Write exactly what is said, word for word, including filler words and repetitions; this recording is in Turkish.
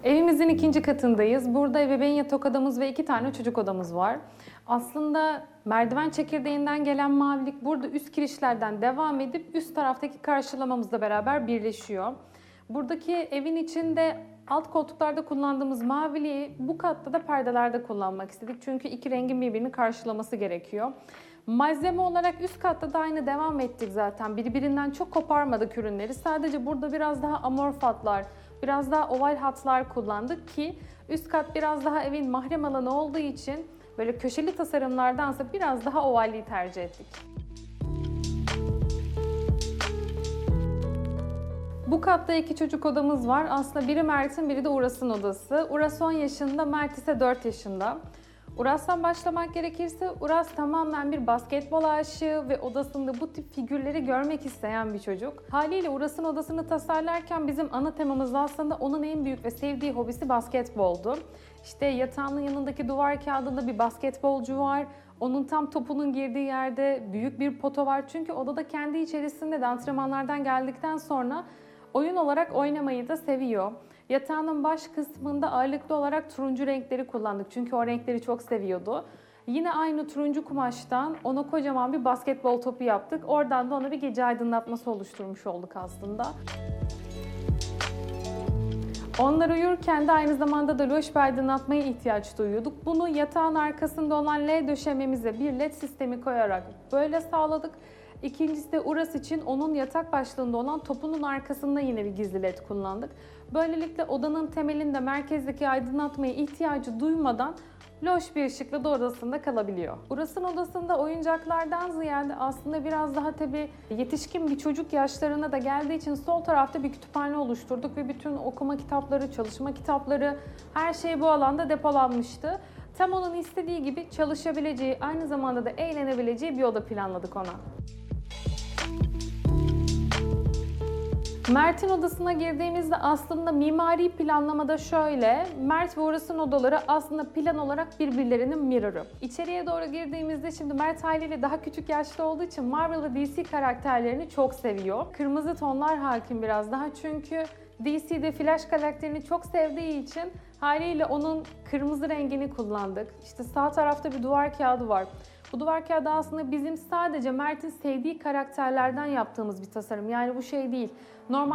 Evimizin ikinci katındayız. Burada ebeveyn yatak odamız ve iki tane çocuk odamız var. Aslında merdiven çekirdeğinden gelen mavilik burada üst kirişlerden devam edip üst taraftaki karşılamamızla beraber birleşiyor. Buradaki evin içinde alt koltuklarda kullandığımız maviliği bu katta da perdelerde kullanmak istedik. Çünkü iki rengin birbirini karşılaması gerekiyor. Malzeme olarak üst katta da aynı devam ettik zaten. Birbirinden çok koparmadık ürünleri. Sadece burada biraz daha amorf hatlar, biraz daha oval hatlar kullandık ki üst kat biraz daha evin mahrem alanı olduğu için böyle köşeli tasarımlardansa biraz daha ovalliği tercih ettik. Bu katta iki çocuk odamız var. Aslında biri Mert'in, biri de Uras'ın odası. Uras on yaşında, Mert ise dört yaşında. Uras'tan başlamak gerekirse Uras tamamen bir basketbol aşığı ve odasında bu tip figürleri görmek isteyen bir çocuk. Haliyle Uras'ın odasını tasarlarken bizim ana temamız aslında onun en büyük ve sevdiği hobisi basketboldu. İşte yatağının yanındaki duvar kağıdında bir basketbolcu var. Onun tam topunun girdiği yerde büyük bir poto var. Çünkü odada kendi içerisinde de antrenmanlardan geldikten sonra oyun olarak oynamayı da seviyor. Yatağının baş kısmında ağırlıklı olarak turuncu renkleri kullandık. Çünkü o renkleri çok seviyordu. Yine aynı turuncu kumaştan ona kocaman bir basketbol topu yaptık. Oradan da ona bir gece aydınlatması oluşturmuş olduk aslında. Onlar uyurken de aynı zamanda da loş bir aydınlatmaya ihtiyaç duyuyorduk. Bunu yatağın arkasında olan L döşememize bir led sistemi koyarak böyle sağladık. İkincisi de Uras için onun yatak başlığında olan topunun arkasında yine bir gizli led kullandık. Böylelikle odanın temelinde merkezdeki aydınlatmaya ihtiyacı duymadan loş bir ışıkla da odasında kalabiliyor. Uras'ın odasında oyuncaklardan ziyade aslında biraz daha tabii yetişkin bir çocuk yaşlarına da geldiği için sol tarafta bir kütüphane oluşturduk ve bütün okuma kitapları, çalışma kitapları, her şey bu alanda depolanmıştı. Tam onun istediği gibi çalışabileceği, aynı zamanda da eğlenebileceği bir oda planladık ona. Mert'in odasına girdiğimizde aslında mimari planlamada şöyle, Mert ve Uras'ın odaları aslında plan olarak birbirlerinin mirror'ı. İçeriye doğru girdiğimizde şimdi Mert haliyle daha küçük yaşta olduğu için Marvel ve D C karakterlerini çok seviyor. Kırmızı tonlar hakim biraz daha çünkü D C'de Flash karakterini çok sevdiği için haliyle onun kırmızı rengini kullandık. İşte sağ tarafta bir duvar kağıdı var. Bu duvar kağıdı aslında bizim sadece Mert'in sevdiği karakterlerden yaptığımız bir tasarım. Yani bu şey değil. Normal